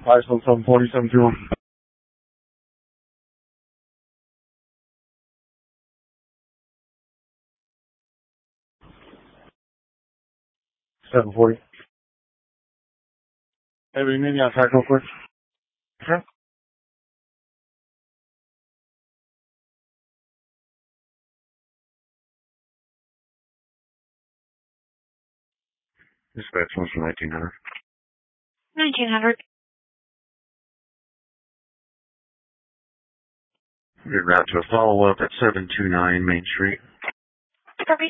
ISO 740-721. 740. Hey, we need you outside real quick. Sure. Dispatch one's from 1900. 1900. We're route to a follow-up at 729 Main Street.